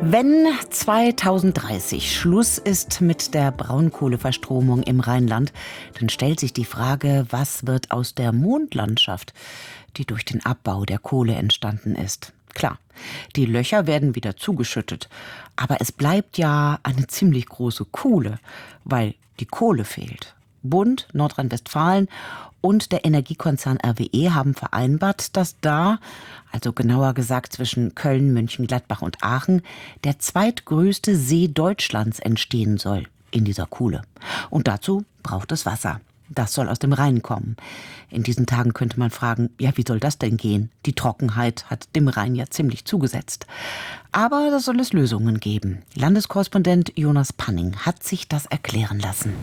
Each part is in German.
Wenn 2030 Schluss ist mit der Braunkohleverstromung im Rheinland, dann stellt sich die Frage, was wird aus der Mondlandschaft, die durch den Abbau der Kohle entstanden ist. Klar, die Löcher werden wieder zugeschüttet, aber es bleibt ja eine ziemlich große Kuhle, weil die Kohle fehlt. Bund, Nordrhein-Westfalen und der Energiekonzern RWE haben vereinbart, dass da, also genauer gesagt zwischen Köln, Mönchengladbach und Aachen, der zweitgrößte See Deutschlands entstehen soll in dieser Kuhle. Und dazu braucht es Wasser. Das soll aus dem Rhein kommen. In diesen Tagen könnte man fragen, ja, wie soll das denn gehen? Die Trockenheit hat dem Rhein ja ziemlich zugesetzt. Aber da soll es Lösungen geben. Landeskorrespondent Jonas Panning hat sich das erklären lassen.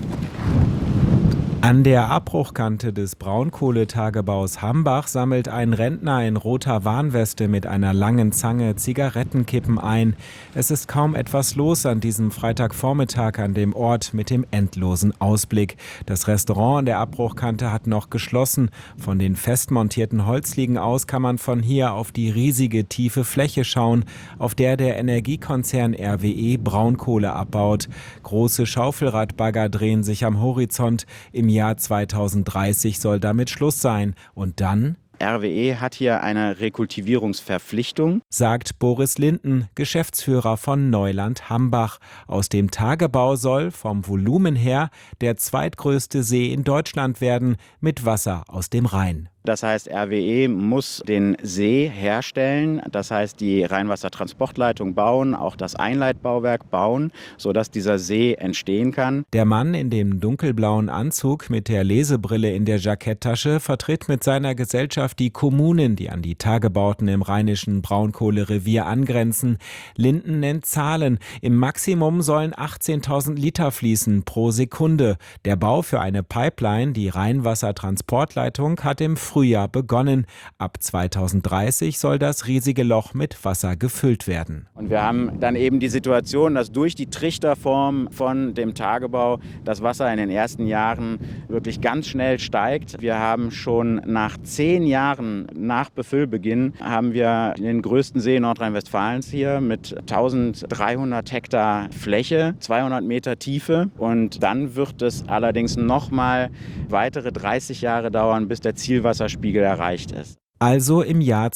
An der Abbruchkante des Braunkohletagebaus Hambach sammelt ein Rentner in roter Warnweste mit einer langen Zange Zigarettenkippen ein. Es ist kaum etwas los an diesem Freitagvormittag an dem Ort mit dem endlosen Ausblick. Das Restaurant an der Abbruchkante hat noch geschlossen. Von den fest montierten Holzliegen aus kann man von hier auf die riesige tiefe Fläche schauen, auf der der Energiekonzern RWE Braunkohle abbaut. Große Schaufelradbagger drehen sich am Horizont. Im Jahr 2030 soll damit Schluss sein. Und dann? RWE hat hier eine Rekultivierungsverpflichtung, sagt Boris Linden, Geschäftsführer von Neuland Hambach. Aus dem Tagebau soll vom Volumen her der zweitgrößte See in Deutschland werden, mit Wasser aus dem Rhein. Das heißt, RWE muss den See herstellen, das heißt die Rheinwassertransportleitung bauen, auch das Einleitbauwerk bauen, sodass dieser See entstehen kann. Der Mann in dem dunkelblauen Anzug mit der Lesebrille in der Jacketttasche vertritt mit seiner Gesellschaft die Kommunen, die an die Tagebauten im rheinischen Braunkohlerevier angrenzen. Linden nennt Zahlen. Im Maximum sollen 18.000 Liter fließen pro Sekunde. Der Bau für eine Pipeline, die Rheinwassertransportleitung, hat im Frühjahr begonnen. Ab 2030 soll das riesige Loch mit Wasser gefüllt werden. Und wir haben dann eben die Situation, dass durch die Trichterform von dem Tagebau das Wasser in den ersten Jahren wirklich ganz schnell steigt. Wir haben schon nach 10 Jahren nach Befüllbeginn haben wir den größten See Nordrhein-Westfalens hier mit 1300 Hektar Fläche, 200 Meter Tiefe. Und dann wird es allerdings nochmal weitere 30 Jahre dauern, bis der Zielwasserspiegel erreicht ist. Also im Jahr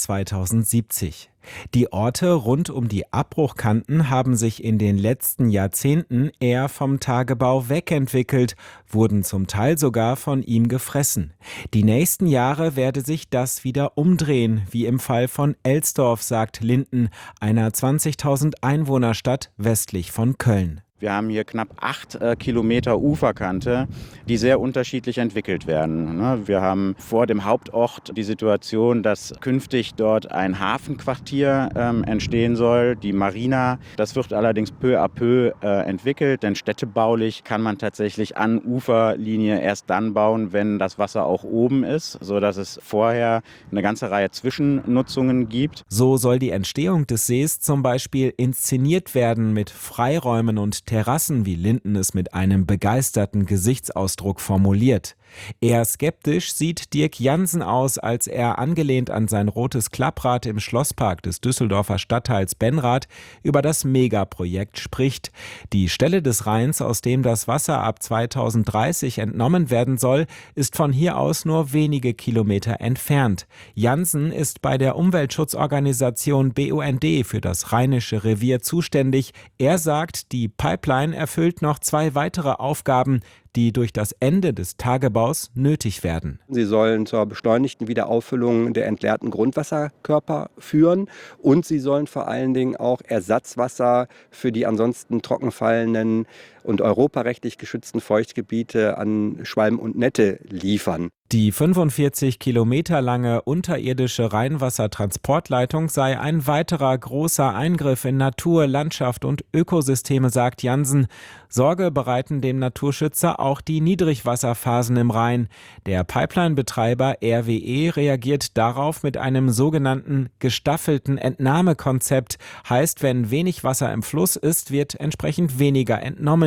2070. Die Orte rund um die Abbruchkanten haben sich in den letzten Jahrzehnten eher vom Tagebau wegentwickelt, wurden zum Teil sogar von ihm gefressen. Die nächsten Jahre werde sich das wieder umdrehen, wie im Fall von Elsdorf, sagt Linden, einer 20.000 Einwohnerstadt westlich von Köln. Wir haben hier knapp 8 Kilometer Uferkante, die sehr unterschiedlich entwickelt werden. Wir haben vor dem Hauptort die Situation, dass künftig dort ein Hafenquartier entstehen soll, die Marina. Das wird allerdings peu à peu entwickelt, denn städtebaulich kann man tatsächlich an Uferlinie erst dann bauen, wenn das Wasser auch oben ist, sodass es vorher eine ganze Reihe Zwischennutzungen gibt. So soll die Entstehung des Sees zum Beispiel inszeniert werden mit Freiräumen und Terrassen, wie Linden es mit einem begeisterten Gesichtsausdruck formuliert. Eher skeptisch sieht Dirk Jansen aus, als er angelehnt an sein rotes Klapprad im Schlosspark des Düsseldorfer Stadtteils Benrath über das Megaprojekt spricht. Die Stelle des Rheins, aus dem das Wasser ab 2030 entnommen werden soll, ist von hier aus nur wenige Kilometer entfernt. Jansen ist bei der Umweltschutzorganisation BUND für das Rheinische Revier zuständig. Er sagt, die Pipeline erfüllt noch 2 weitere Aufgaben, die durch das Ende des Tagebaus nötig werden. Sie sollen zur beschleunigten Wiederauffüllung der entleerten Grundwasserkörper führen und sie sollen vor allen Dingen auch Ersatzwasser für die ansonsten trockenfallenden und europarechtlich geschützten Feuchtgebiete an Schwalm und Nette liefern. Die 45 Kilometer lange unterirdische Rheinwassertransportleitung sei ein weiterer großer Eingriff in Natur, Landschaft und Ökosysteme, sagt Jansen. Sorge bereiten dem Naturschützer auch die Niedrigwasserphasen im Rhein. Der Pipeline-Betreiber RWE reagiert darauf mit einem sogenannten gestaffelten Entnahmekonzept. Heißt, wenn wenig Wasser im Fluss ist, wird entsprechend weniger entnommen.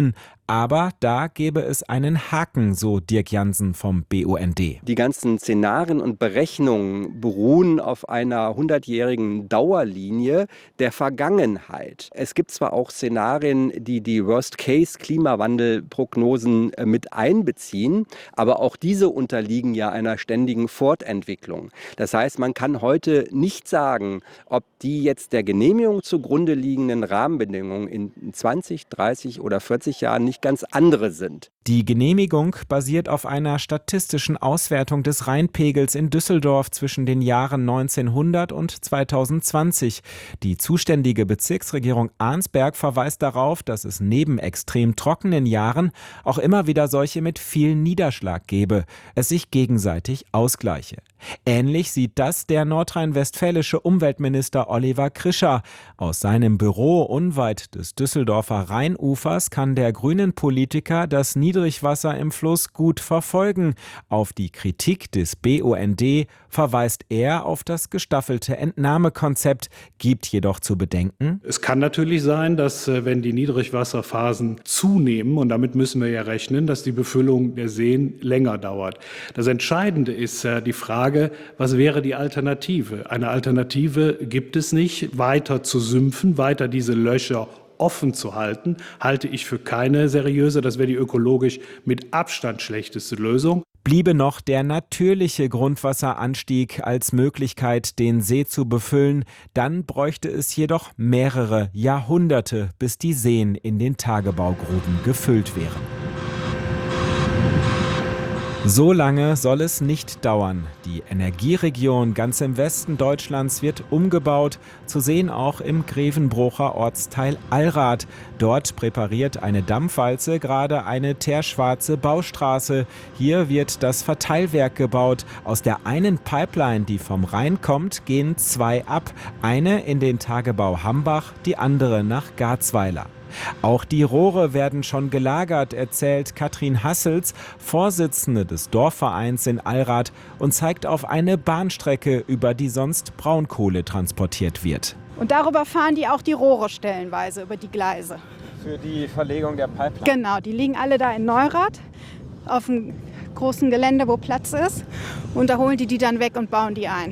Aber da gäbe es einen Haken, so Dirk Jansen vom BUND. Die ganzen Szenarien und Berechnungen beruhen auf einer 100-jährigen Dauerlinie der Vergangenheit. Es gibt zwar auch Szenarien, die die Worst-Case-Klimawandelprognosen mit einbeziehen, aber auch diese unterliegen ja einer ständigen Fortentwicklung. Das heißt, man kann heute nicht sagen, ob die jetzt der Genehmigung zugrunde liegenden Rahmenbedingungen in 20, 30 oder 40 Jahren nicht ganz andere sind. Die Genehmigung basiert auf einer statistischen Auswertung des Rheinpegels in Düsseldorf zwischen den Jahren 1900 und 2020. Die zuständige Bezirksregierung Arnsberg verweist darauf, dass es neben extrem trockenen Jahren auch immer wieder solche mit viel Niederschlag gebe, es sich gegenseitig ausgleiche. Ähnlich sieht das der nordrhein-westfälische Umweltminister Oliver Krischer. Aus seinem Büro unweit des Düsseldorfer Rheinufers kann der grünen Politiker das Niedrigwasser im Fluss gut verfolgen. Auf die Kritik des BUND verweist er auf das gestaffelte Entnahmekonzept, gibt jedoch zu bedenken: Es kann natürlich sein, dass wenn die Niedrigwasserphasen zunehmen, und damit müssen wir ja rechnen, dass die Befüllung der Seen länger dauert. Das Entscheidende ist die Frage, was wäre die Alternative? Eine Alternative gibt es nicht. Weiter zu sümpfen, weiter diese Löcher offen zu halten, halte ich für keine seriöse. Das wäre die ökologisch mit Abstand schlechteste Lösung. Bliebe noch der natürliche Grundwasseranstieg als Möglichkeit, den See zu befüllen, dann bräuchte es jedoch mehrere Jahrhunderte, bis die Seen in den Tagebaugruben gefüllt wären. So lange soll es nicht dauern. Die Energieregion ganz im Westen Deutschlands wird umgebaut, zu sehen auch im Grevenbrocher Ortsteil Allrath. Dort präpariert eine Dampfwalze gerade eine teerschwarze Baustraße. Hier wird das Verteilwerk gebaut. Aus der einen Pipeline, die vom Rhein kommt, gehen zwei ab. Eine in den Tagebau Hambach, die andere nach Garzweiler. Auch die Rohre werden schon gelagert, erzählt Katrin Hassels, Vorsitzende des Dorfvereins in Allrath, und zeigt auf eine Bahnstrecke, über die sonst Braunkohle transportiert wird. Und darüber fahren die auch die Rohre stellenweise, über die Gleise. Für die Verlegung der Pipeline? Genau, die liegen alle da in Neurath auf dem großen Gelände, wo Platz ist. Und da holen die dann weg und bauen die ein.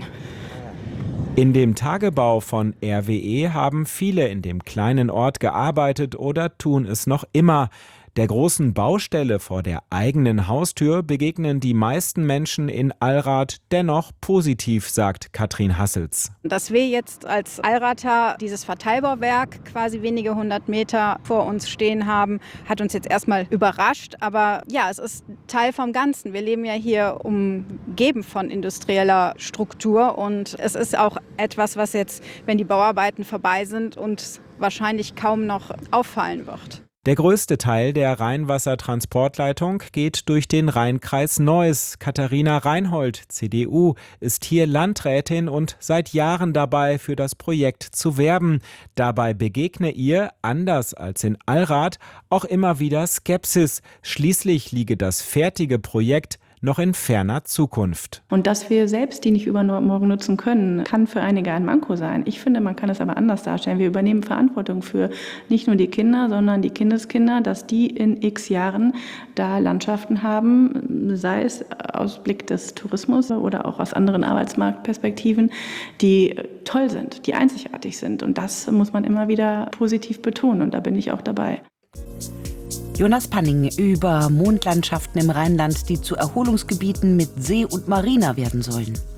In dem Tagebau von RWE haben viele in dem kleinen Ort gearbeitet oder tun es noch immer. Der großen Baustelle vor der eigenen Haustür begegnen die meisten Menschen in Allrath dennoch positiv, sagt Katrin Hassels. Dass wir jetzt als Allrather dieses Verteilbauwerk quasi wenige 100 Meter vor uns stehen haben, hat uns jetzt erstmal überrascht. Aber ja, es ist Teil vom Ganzen. Wir leben ja hier umgeben von industrieller Struktur. Und es ist auch etwas, was jetzt, wenn die Bauarbeiten vorbei sind, uns wahrscheinlich kaum noch auffallen wird. Der größte Teil der Rheinwassertransportleitung geht durch den Rheinkreis Neuss. Katharina Reinhold, CDU, ist hier Landrätin und seit Jahren dabei, für das Projekt zu werben. Dabei begegne ihr, anders als in Allrath, auch immer wieder Skepsis. Schließlich liege das fertige Projekt noch in ferner Zukunft. Und dass wir selbst die nicht übermorgen nutzen können, kann für einige ein Manko sein. Ich finde, man kann es aber anders darstellen. Wir übernehmen Verantwortung für nicht nur die Kinder, sondern die Kindeskinder, dass die in x Jahren da Landschaften haben, sei es aus Blick des Tourismus oder auch aus anderen Arbeitsmarktperspektiven, die toll sind, die einzigartig sind. Und das muss man immer wieder positiv betonen. Und da bin ich auch dabei. Jonas Panning über Mondlandschaften im Rheinland, die zu Erholungsgebieten mit See und Marina werden sollen.